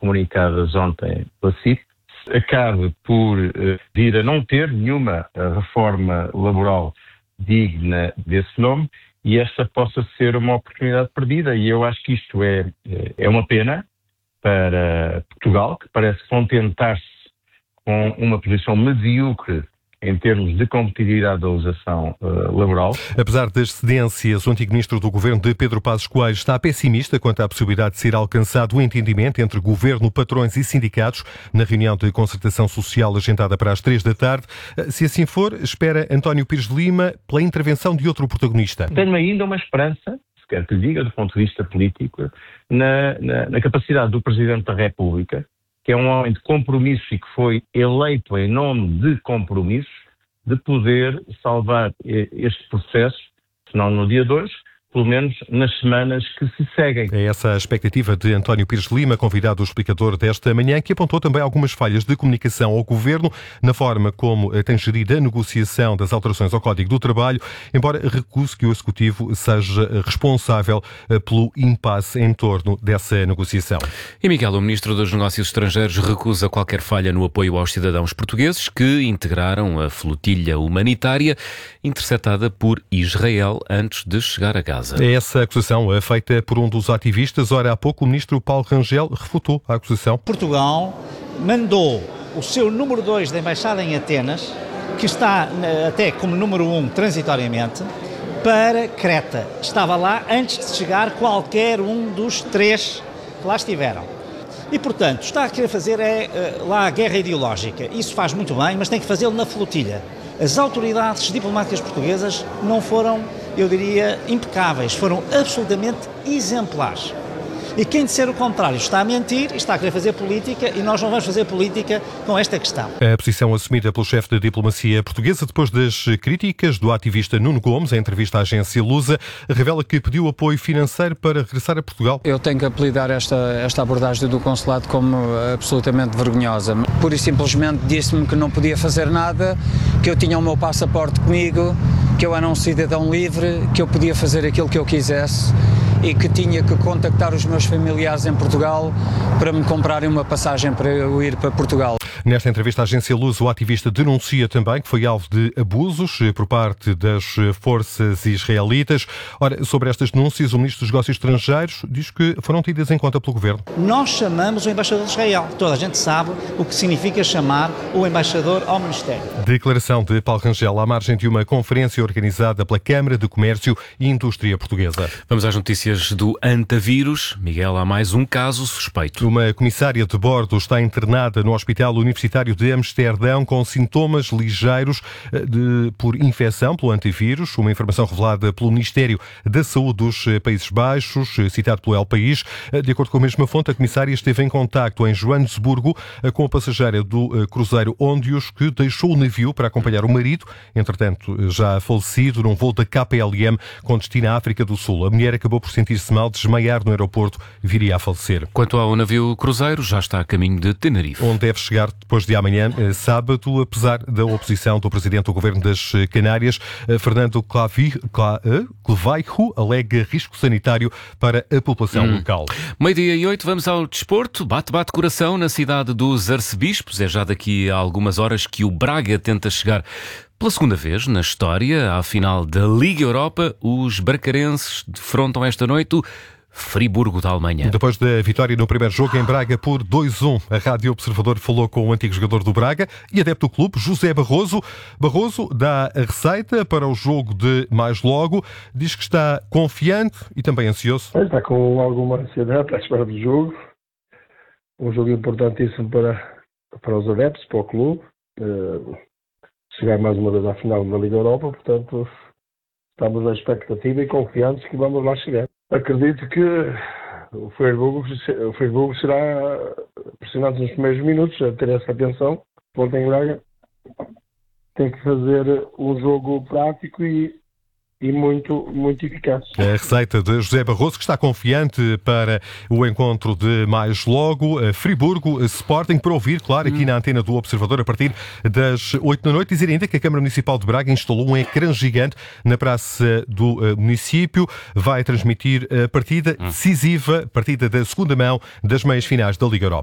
comunicadas ontem pela CIP, acabe por vir a não ter nenhuma reforma laboral digna desse nome e esta possa ser uma oportunidade perdida. E eu acho que isto é uma pena para Portugal, que parece contentar-se com uma posição medíocre em termos de competitividade da legislação laboral. Apesar das cedências, o antigo ministro do governo de Pedro Passos Coelho está pessimista quanto à possibilidade de ser alcançado o entendimento entre governo, patrões e sindicatos na reunião de concertação social agendada para as 3 da tarde. Se assim for, espera António Pires de Lima pela intervenção de outro protagonista. Tenho ainda uma esperança, se quer que lhe diga, do ponto de vista político, na capacidade do Presidente da República, que é um homem de compromisso e que foi eleito em nome de compromissos, de poder salvar este processo, se não no dia de hoje, pelo menos nas semanas que se seguem. É essa a expectativa de António Pires de Lima, convidado do explicador desta manhã, que apontou também algumas falhas de comunicação ao Governo na forma como tem gerido a negociação das alterações ao Código do Trabalho, embora recuse que o Executivo seja responsável pelo impasse em torno dessa negociação. E Miguel, o Ministro dos Negócios Estrangeiros, recusa qualquer falha no apoio aos cidadãos portugueses que integraram a flotilha humanitária interceptada por Israel antes de chegar a Gaza. É essa acusação feita por um dos ativistas. Ora, há pouco o ministro Paulo Rangel refutou a acusação. Portugal mandou o seu número 2 da Embaixada em Atenas, que está até como número 1 transitoriamente, para Creta. Estava lá antes de chegar qualquer um dos 3 que lá estiveram. E, portanto, está a querer fazer lá a guerra ideológica. Isso faz muito bem, mas tem que fazê-lo na flotilha. As autoridades diplomáticas portuguesas não foram, eu diria, impecáveis, foram absolutamente exemplares. E quem disser o contrário está a mentir e está a querer fazer política, e nós não vamos fazer política com esta questão. A posição assumida pelo chefe de diplomacia portuguesa depois das críticas do ativista Nuno Gomes, em entrevista à agência Lusa, revela que pediu apoio financeiro para regressar a Portugal. Eu tenho que apelidar esta abordagem do consulado como absolutamente vergonhosa. Pura e simplesmente disse-me que não podia fazer nada, que eu tinha o meu passaporte comigo, que eu era um cidadão livre, que eu podia fazer aquilo que eu quisesse e que tinha que contactar os meus familiares em Portugal para me comprarem uma passagem para eu ir para Portugal. Nesta entrevista à agência Luz, o ativista denuncia também que foi alvo de abusos por parte das forças israelitas. Ora, sobre estas denúncias, o Ministro dos Negócios Estrangeiros diz que foram tidas em conta pelo Governo. Nós chamamos o embaixador de Israel. Toda a gente sabe o que significa chamar o embaixador ao Ministério. Declaração de Paulo Rangel à margem de uma conferência organizada pela Câmara de Comércio e Indústria Portuguesa. Vamos às notícias do Antavírus. Miguel, há mais um caso suspeito. Uma comissária de bordo está internada no Hospital Universitário de Amsterdão com sintomas ligeiros por infecção pelo antivírus. Uma informação revelada pelo Ministério da Saúde dos Países Baixos, citado pelo El País. De acordo com a mesma fonte, a comissária esteve em contacto em Joanesburgo com a passageira do cruzeiro Ondius, que deixou o navio para acompanhar o marido, entretanto já falecido, num voo da KPLM com destino à África do Sul. A mulher acabou por sentir-se mal, desmaiar no aeroporto, viria a falecer. Quanto ao navio cruzeiro, já está a caminho de Tenerife, onde deve chegar depois de amanhã, sábado, apesar da oposição do Presidente do Governo das Canárias. Fernando Clevairo alega risco sanitário para a população local. 12:08, vamos ao desporto. Bate-bate coração na cidade dos Arcebispos. É já daqui a algumas horas que o Braga tenta chegar pela segunda vez na história à final da Liga Europa. Os bracarenses defrontam esta noite o Friburgo da Alemanha. Depois da vitória no primeiro jogo em Braga por 2-1, a Rádio Observador falou com o antigo jogador do Braga e adepto do clube, José Barroso. Barroso dá a receita para o jogo de mais logo, diz que está confiante e também ansioso. Está com alguma ansiedade à espera do jogo. Um jogo importantíssimo para os adeptos, para o clube. Chegar mais uma vez à final da Liga Europa, portanto estamos na expectativa e confiantes que vamos lá chegar. Acredito que o Friburgo será pressionado nos primeiros minutos a ter essa atenção. Volta em Braga tem que fazer um jogo prático e muito, muito eficaz. A receita de José Barroso, que está confiante para o encontro de mais logo. Friburgo Sporting, para ouvir, claro, aqui na antena do Observador, a partir das 8 da noite. Dizer ainda que a Câmara Municipal de Braga instalou um ecrã gigante na praça do município. Vai transmitir a partida decisiva, partida da segunda mão das meias finais da Liga Europa.